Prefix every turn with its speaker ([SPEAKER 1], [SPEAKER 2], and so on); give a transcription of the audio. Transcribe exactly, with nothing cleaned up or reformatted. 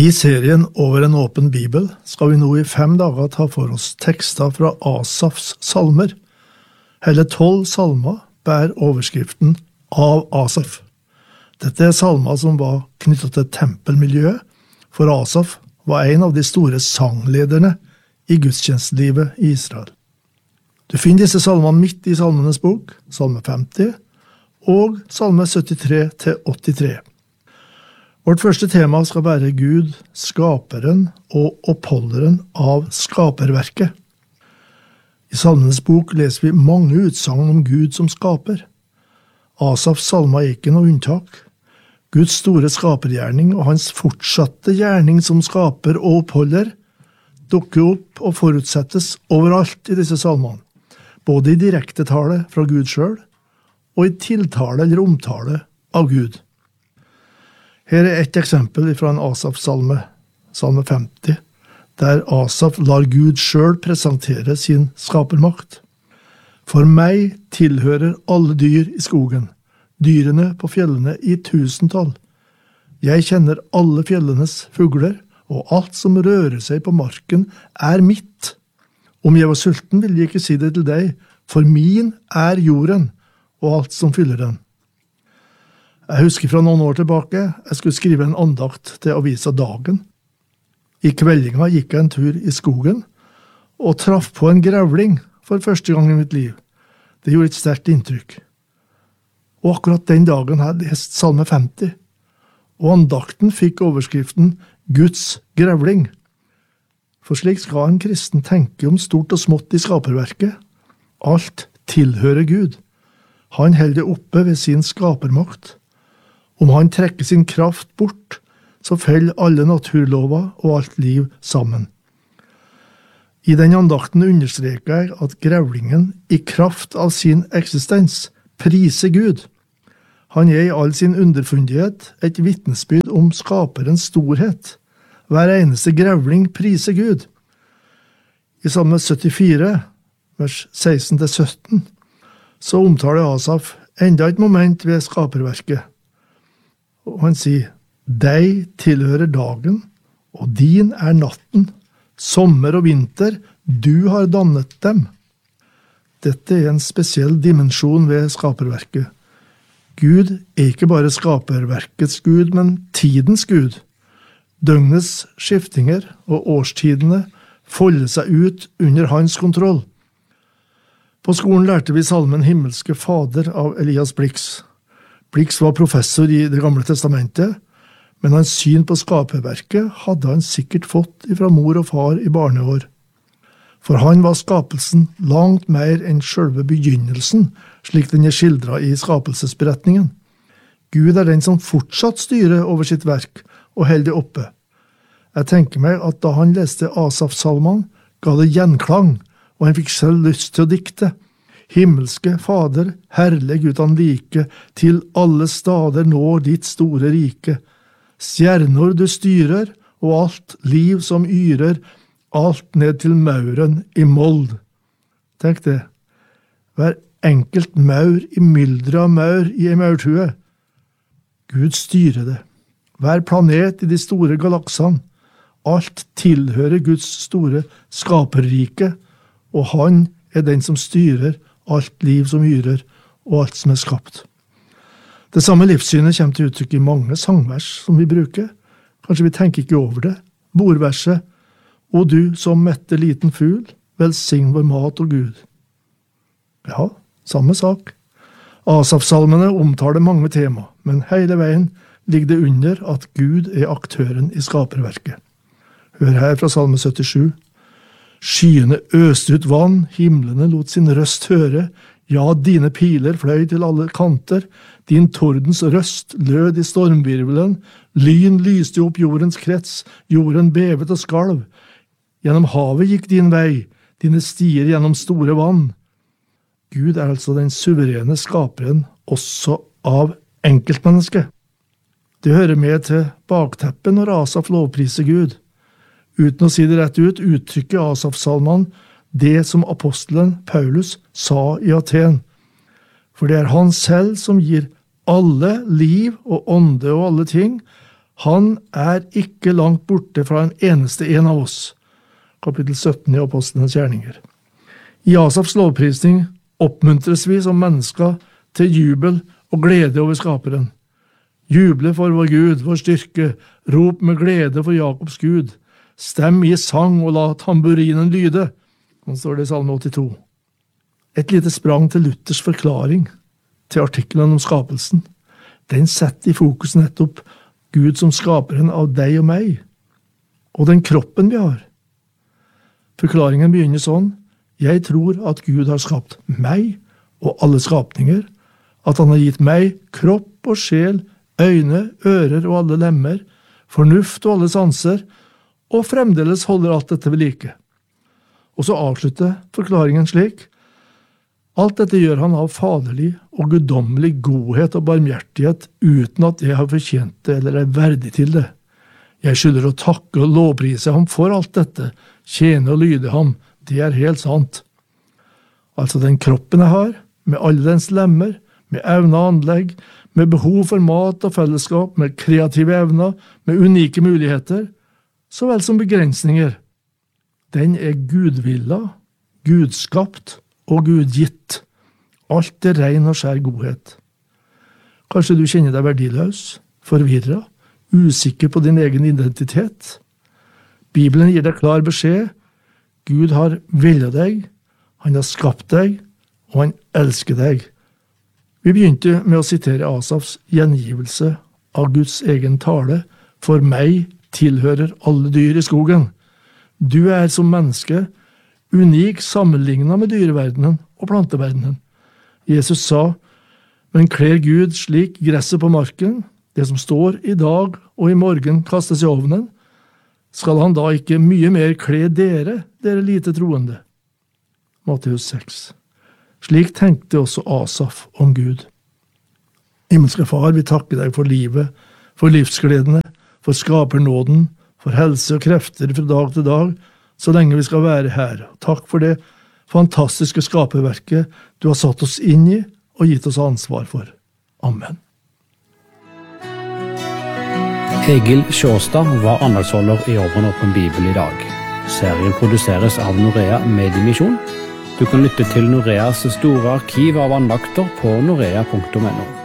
[SPEAKER 1] I serien Over en åpen bibel skal vi nå i fem dager ta for oss tekster fra Asafs salmer. Hele tolv salmer bærer overskriften «Av Asaf». Dette er salmer som var knyttet til tempelmiljøet, for Asaf var en av de store sanglederne i gudstjenestelivet i Israel. Du finner disse salmene midt i salmenes bok, salme femti, og salme syttitre til åttitre. Vårt første tema skal være Gud, skaperen og oppholderen av skaperverket. I salmenes bok leser vi mange utsagn om Gud som skaper. Asafs salmer er ikke noe unntak. Guds store skapergjerning og hans fortsatte gjerning som skaper og oppholder dukker opp og forutsettes overalt i disse salmene, både i direkte tale fra Gud selv og i tiltale eller omtale av Gud. Her er et eksempel fra en Asaf-salme, salme femti, der Asaf lar Gud selv presentere sin skapermakt. For meg tilhører alle dyr i skogen, dyrene på fjellene i tusentall. Jeg kjenner alle fjellenes fugler, og alt som rører seg på marken er mitt. Om jeg var sulten vil jeg ikke si det til deg, for min er jorden, og alt som fyller den. Jeg husker fra noen år tilbake, jeg skulle skrive en andakt til avisa Dagen. I kveldinga gikk jeg en tur i skogen, og traff på en grevling for første gang i mitt liv. Det gjorde et sterkt inntrykk. Og akkurat den dagen hadde jeg lest salme femti, og andakten fikk overskriften Guds grevling. For slik skal en kristen tenke om stort og smått i skaperverket. Alt tilhører Gud. Han holder det oppe ved sin skapermakt. Om han trekker sin kraft bort, så feller alle naturlover og alt liv sammen. I den andakten understreker jeg at grevlingen i kraft av sin eksistens priser Gud. Han er i all sin underfundighet et vitnesbyrd om skaperens storhet. Hver eneste grevling priser Gud. I salme syttifire, vers seksten til sytten, så omtaler Asaf enda et moment ved skaperverket. Og han sier, «Deg tilhører dagen, og din er natten, sommer og vinter, du har dannet dem.» Dette er en spesiell dimensjon ved skaperverket. Gud er ikke bare skaperverkets Gud, men tidens Gud. Døgnets skiftinger og årstidene folder seg ut under hans kontroll. På skolen lærte vi salmen Himmelske Fader av Elias Blix. Blix var professor i Det gamle testamentet, men hans syn på skaperverket hadde han sikkert fått fra mor og far i barneår. For han var skapelsen langt mer enn selve begynnelsen, slik den er skildret i skapelsesberetningen. Gud er den som fortsatt styrer over sitt verk og holder det oppe. Jeg tenker meg at da han leste Asaf-salmene, ga det gjenklang, og han fikk selv lyst til å dikte. Himmelske Fader, herlig uten like, til alle stader når ditt store rike. Stjerner du styrer, og alt liv som yrer, alt ned til mauren i mold. Tenk det. Hver enkelt maur i myldre av maur i en maurtue. Gud styrer det. Hver planet i de store galaksene. Alt tilhører Guds store skaperrike, og han er den som styrer alt liv som yrer, og alt som er skapt. Det samme livssynet kommer til uttrykk i mange sangvers som vi bruker. Kanskje vi tenker ikke over det. Bordverset, «O du som mette liten fugl, velsign vår mat og Gud». Ja, samme sak. Asaf-salmene omtaler mange tema, men hele veien ligger det under at Gud er aktøren i skaperverket. Hør her fra salme syttisju. Skyene øste ut vann, himlene lot sin røst høre, ja, dine piler fløy til alle kanter, din tordens røst lød i stormvirvelen, lyn lyste opp jordens krets, jorden bevet og skalv. Gjennom havet gikk din vei, dine stier gjennom store vann. Gud er altså den suverene skaperen, også av enkeltmennesket. Det hører med til bakteppet når Asaf lovpriser Gud. Uten å si det rett ut, uttrykker Asaf-salmene det som apostelen Paulus sa i Aten. For det er han selv som gir alle liv og ånde og alle ting. Han er ikke langt borte fra en eneste en av oss. Kapittel sytten i Apostlenes gjerninger. I Asafs lovprisning oppmuntres vi som mennesker til jubel og glede over skaperen. Juble for vår Gud, vår styrke, rop med glede for Jakobs Gud. Stem i sang og la tamburinen lyde. Nå står det i Salme åttito. Et lite sprang til Luthers forklaring til artikkelen om skapelsen. Den setter i fokus nettopp Gud som skaperen av deg og meg, og den kroppen vi har. Forklaringen begynner sånn: Jeg tror at Gud har skapt meg og alle skapninger, at han har gitt meg kropp og sjel, øyne, ører og alle lemmer, fornuft og alle sanser, og fremdeles holder alt dette ved like. Og så avslutter forklaringen slik: Alt dette gjør han av faderlig og guddommelig godhet og barmhjertighet, uten at jeg har fortjent det eller er verdig til det. Jeg skylder å takke og lovprise ham for alt dette, tjene og lyde ham, det er helt sant. Altså den kroppen jeg har, med alle dens lemmer, med evne og anlegg, med behov for mat og fellesskap, med kreative evner, med unike muligheter, så vel som begrensninger. Den er gudvilla, gudskapt og gudgitt. Alt er ren og skjær godhet. Kanskje du kjenner deg verdiløs, forvirret, usikker på din egen identitet. Bibelen gir deg klar beskjed. Gud har villet deg, han har skapt deg, og han elsker deg. Vi begynte med å sitere Asafs gjengivelse av Guds egen tale. For meg tilhører alle dyr i skogen. Du er som menneske, unik sammenlignet med dyreverdenen og planteverdenen. Jesus sa, men kler Gud slik gresset på marken, det som står i dag og i morgen kastes i ovnen, skal han da ikke mye mer kle dere, dere lite troende? Matteus seks. Slik tenkte også Asaf om Gud. Himmelske Far, vi takker deg for livet, for livsgledene, for skapernåden, for helse og krefter fra dag til dag, så lenge vi skal være her. Takk for det fantastiske skaperverket du har satt oss inn i og gitt oss ansvar for. Amen.
[SPEAKER 2] Egil Sjåstad var andagsholder i Over en åpen bibel i dag. Serien produseres av Norea Mediemisjon. Du kan lytte til Noreas store arkiv av andakter på norea punktum no.